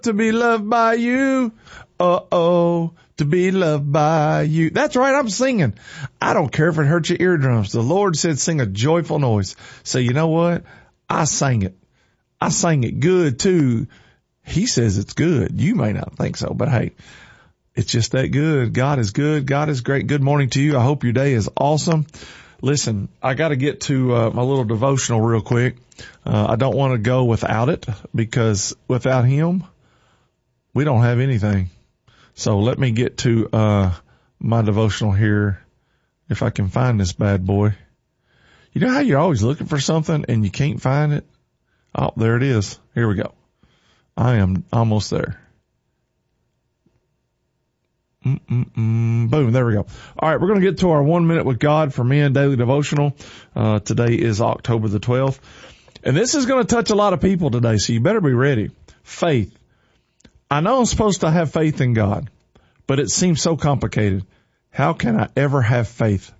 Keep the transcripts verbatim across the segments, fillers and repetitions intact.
to be loved by you. Uh-oh, to be loved by you. That's right, I'm singing. I don't care if it hurts your eardrums. The Lord said sing a joyful noise. So you know what? I sang it. I sang it good too. He says it's good. You may not think so, but hey, it's just that good. God is good. God is great. Good morning to you. I hope your day is awesome. Listen, I got to get to uh, my little devotional real quick. Uh, I don't want to go without it because without him, we don't have anything. So let me get to uh my devotional here, if I can find this bad boy. You know how you're always looking for something and you can't find it? Oh, there it is. Here we go. I am almost there. Mm-mm-mm. Boom, there we go. All right, we're going to get to our one minute with God for Men daily devotional. Uh today is October the twelfth. And this is going to touch a lot of people today, so you better be ready. Faith. I know I'm supposed to have faith in God, but it seems so complicated. How can I ever have faith?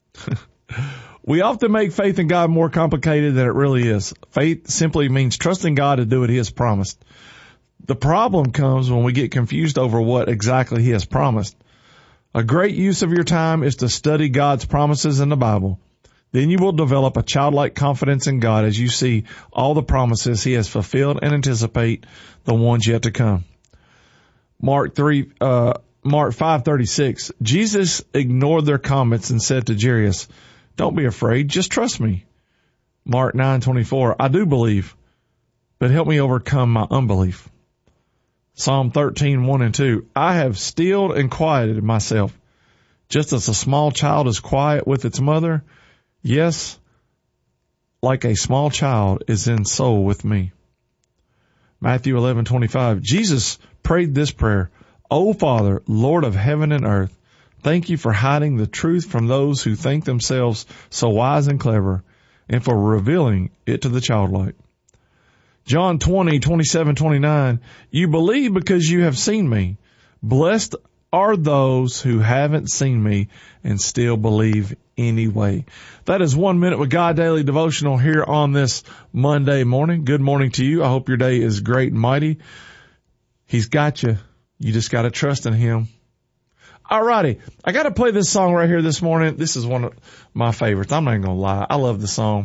We often make faith in God more complicated than it really is. Faith simply means trusting God to do what he has promised. The problem comes when we get confused over what exactly he has promised. A great use of your time is to study God's promises in the Bible. Then you will develop a childlike confidence in God as you see all the promises he has fulfilled and anticipate the ones yet to come. Mark three, uh, Mark five thirty-six. Jesus ignored their comments and said to Jairus, "Don't be afraid, just trust me." Mark nine twenty-four. I do believe, but help me overcome my unbelief. Psalm thirteen, one and two. I have stilled and quieted myself, just as a small child is quiet with its mother. Yes, like a small child is in soul with me. Matthew eleven twenty-five. Jesus prayed this prayer. O Father, Lord of heaven and earth, thank you for hiding the truth from those who think themselves so wise and clever, and for revealing it to the childlike. John twenty, twenty-seven, twenty-nine. You believe because you have seen me. Blessed are those who haven't seen me and still believe anyway. That is one minute with God daily devotional here on this Monday morning. Good morning to you. I hope your day is great and mighty. He's got you. You just got to trust in him. All righty. I got to play this song right here this morning. This is one of my favorites. I'm not even going to lie. I love the song.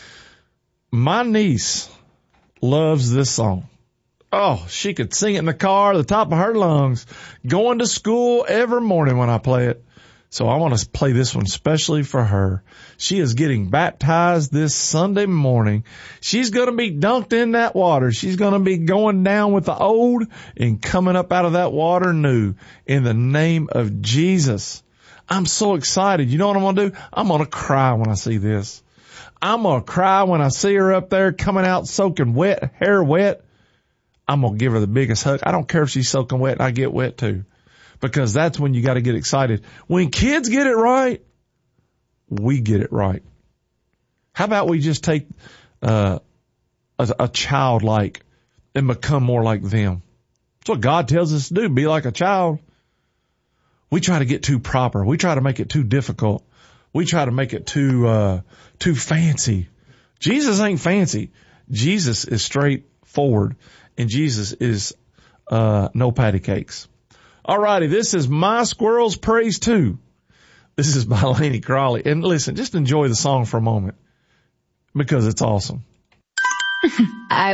My niece loves this song. Oh, she could sing it in the car, the top of her lungs, going to school every morning when I play it. So I want to play this one especially for her. She is getting baptized this Sunday morning. She's going to be dunked in that water. She's going to be going down with the old and coming up out of that water new in the name of Jesus. I'm so excited. You know what I'm going to do? I'm going to cry when I see this. I'm going to cry when I see her up there coming out soaking wet, hair wet. I'm going to give her the biggest hug. I don't care if she's soaking wet. I get wet too. Because that's when you got to get excited. When kids get it right, we get it right. How about we just take uh, a, a child like and become more like them? That's what God tells us to do, be like a child. We try to get too proper. We try to make it too difficult. We try to make it too uh, too fancy. Jesus ain't fancy. Jesus is straightforward, and Jesus is uh, no patty cakes. All righty, this is My Squirrels Praise Too. This is by Laney Crawley. And listen, just enjoy the song for a moment because it's awesome. I